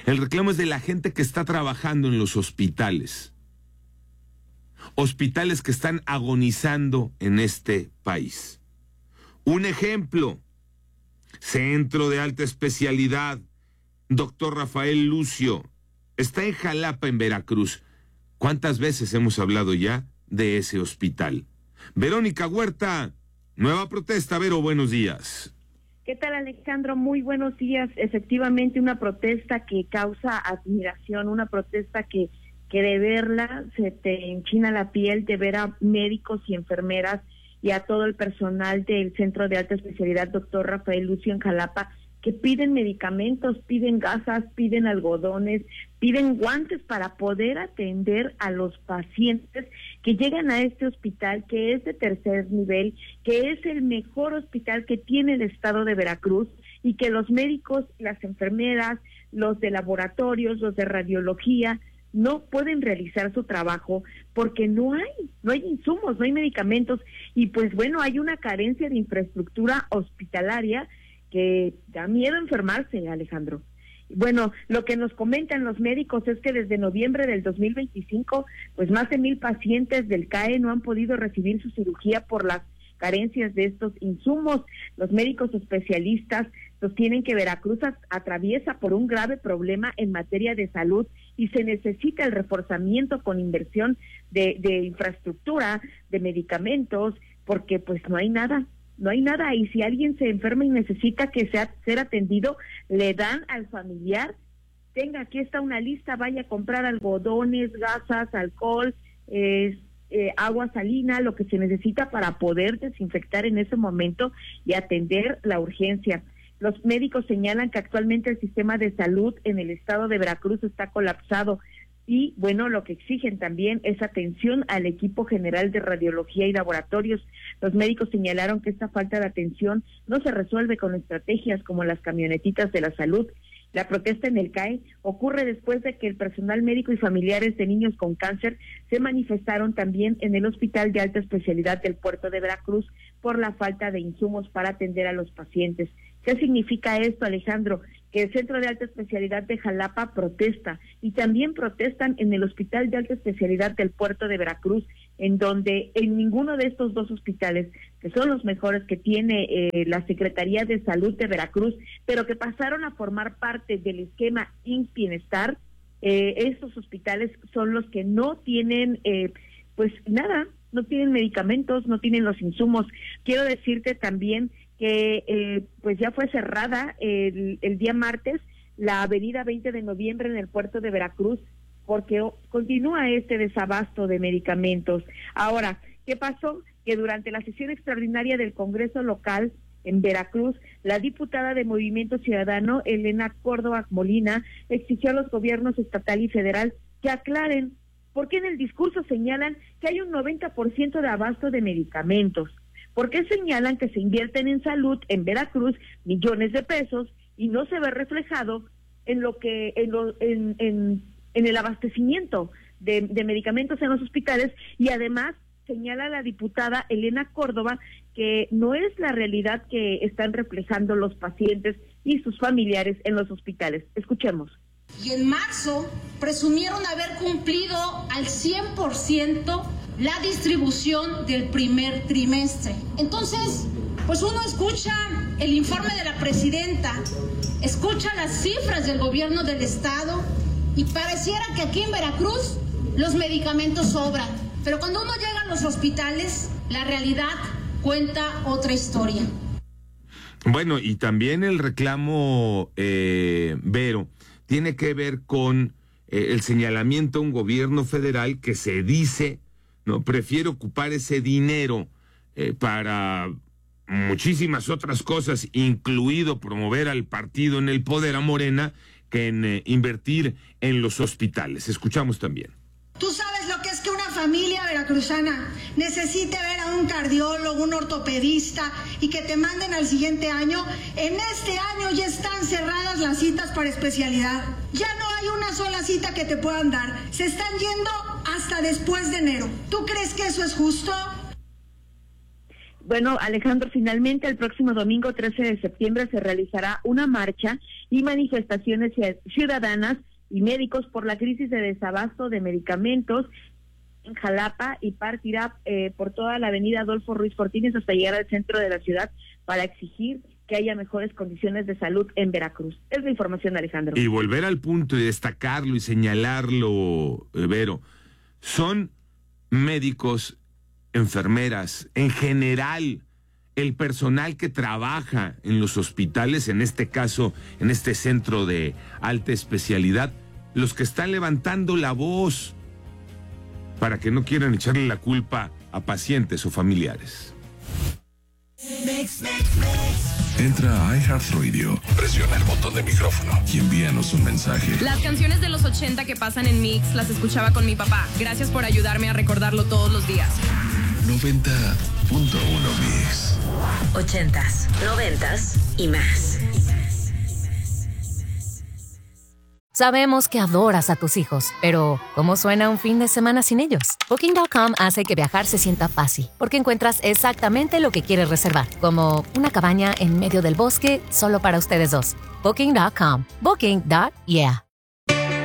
El reclamo es de la gente que está trabajando en los hospitales. Hospitales que están agonizando en este país. Un ejemplo, Centro de Alta Especialidad, Dr. Rafael Lucio, está en Jalapa, en Veracruz. ¿Cuántas veces hemos hablado ya de ese hospital? Verónica Huerta, nueva protesta. Vero, buenos días. ¿Qué tal, Alejandro? Muy buenos días. Efectivamente, una protesta que causa admiración, una protesta que de verla se te enchina la piel, de ver a médicos y enfermeras y a todo el personal del Centro de Alta Especialidad Dr. Rafael Lucio en Jalapa, que piden medicamentos, piden gasas, piden algodones, piden guantes para poder atender a los pacientes que llegan a este hospital, que es de tercer nivel, que es el mejor hospital que tiene el estado de Veracruz, y que los médicos, las enfermeras, los de laboratorios, los de radiología, no pueden realizar su trabajo porque no hay insumos, no hay medicamentos, y pues bueno, hay una carencia de infraestructura hospitalaria que da miedo enfermarse, Alejandro. Bueno, lo que nos comentan los médicos es que desde noviembre del 2025, pues más de 1,000 pacientes del CAE no han podido recibir su cirugía por las carencias de estos insumos. Los médicos especialistas sostienen que Veracruz atraviesa por un grave problema en materia de salud y se necesita el reforzamiento con inversión de infraestructura, de medicamentos, porque pues no hay nada, y si alguien se enferma y necesita ser atendido, le dan al familiar, tenga, aquí está una lista, vaya a comprar algodones, gasas, alcohol, agua salina, lo que se necesita para poder desinfectar en ese momento y atender la urgencia. Los médicos señalan que actualmente el sistema de salud en el estado de Veracruz está colapsado y, bueno, lo que exigen también es atención al equipo general de radiología y laboratorios. Los médicos señalaron que esta falta de atención no se resuelve con estrategias como las camionetitas de la salud. La protesta en el CAE ocurre después de que el personal médico y familiares de niños con cáncer se manifestaron también en el Hospital de Alta Especialidad del Puerto de Veracruz por la falta de insumos para atender a los pacientes. ¿Qué significa esto, Alejandro? Que el Centro de Alta Especialidad de Jalapa protesta, y también protestan en el Hospital de Alta Especialidad del Puerto de Veracruz, en donde en ninguno de estos dos hospitales, que son los mejores que tiene la Secretaría de Salud de Veracruz, pero que pasaron a formar parte del esquema IMSS Bienestar, estos hospitales son los que no tienen pues nada, no tienen medicamentos, no tienen los insumos. Quiero decirte también que pues ya fue cerrada el día martes la avenida 20 de noviembre en el puerto de Veracruz, porque continúa este desabasto de medicamentos. Ahora, ¿qué pasó? Que durante la sesión extraordinaria del Congreso local en Veracruz, la diputada de Movimiento Ciudadano, Elena Córdoba Molina, exigió a los gobiernos estatal y federal que aclaren por qué en el discurso señalan que hay un 90% de abasto de medicamentos. ¿Por qué señalan que se invierten en salud en Veracruz millones de pesos y no se ve reflejado en el abastecimiento de medicamentos en los hospitales? Y además señala la diputada Elena Córdoba que no es la realidad que están reflejando los pacientes y sus familiares en los hospitales. Escuchemos. Y en marzo presumieron haber cumplido al 100% la distribución del primer trimestre. Entonces, pues uno escucha el informe de la presidenta, escucha las cifras del gobierno del estado y pareciera que aquí en Veracruz los medicamentos sobran. Pero cuando uno llega a los hospitales, la realidad cuenta otra historia. Bueno, y también el reclamo, Vero, tiene que ver con el señalamiento a un gobierno federal que se dice, no, prefiere ocupar ese dinero para muchísimas otras cosas, incluido promover al partido en el poder, a Morena, que en invertir en los hospitales. Escuchamos también. ¿Tú sabes lo que es que una familia veracruzana necesite ver a un cardiólogo, un ortopedista y que te manden al siguiente año? En este año ya están cerradas las citas para especialidad. Ya no hay una sola cita que te puedan dar. Se están yendo hasta después de enero. ¿Tú crees que eso es justo? Bueno, Alejandro, finalmente el próximo domingo 13 de septiembre se realizará una marcha y manifestaciones ciudadanas y médicos por la crisis de desabasto de medicamentos en Jalapa, y partirá por toda la avenida Adolfo Ruiz Cortines hasta llegar al centro de la ciudad para exigir que haya mejores condiciones de salud en Veracruz. Es la información, Alejandro. Y volver al punto y destacarlo y señalarlo, Vero, son médicos, enfermeras, en general, el personal que trabaja en los hospitales, en este caso, en este centro de alta especialidad, los que están levantando la voz para que no quieran echarle la culpa a pacientes o familiares. Entra a iHeartRadio, presiona el botón de micrófono y envíanos un mensaje. Las canciones de los 80 que pasan en Mix las escuchaba con mi papá. Gracias por ayudarme a recordarlo todos los días. 90.1 Mix. 80s, 90s y más. Sabemos que adoras a tus hijos, pero ¿cómo suena un fin de semana sin ellos? Booking.com hace que viajar se sienta fácil, porque encuentras exactamente lo que quieres reservar, como una cabaña en medio del bosque solo para ustedes dos. Booking.com. Booking.yeah.